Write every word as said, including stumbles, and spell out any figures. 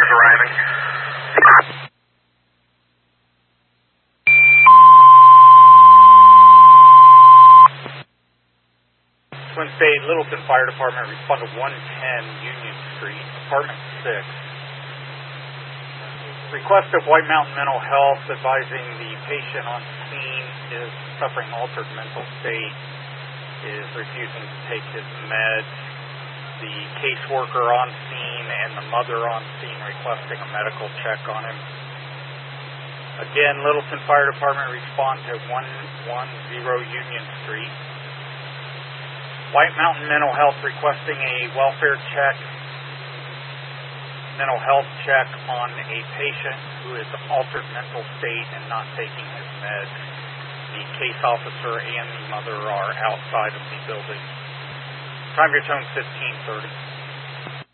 arriving. Twin State, Littleton Fire Department, respond to one ten Union Street, apartment six. Request of White Mountain Mental Health advising the patient on scene is suffering altered mental state, is refusing to take his meds. The caseworker on scene and the mother on scene requesting a medical check on him. Again, Littleton Fire Department respond to one ten Union Street. White Mountain Mental Health requesting a welfare check, mental health check on a patient who is altered mental state and not taking his meds. The case officer and the mother are outside of the building. Time of your tone fifteen thirty.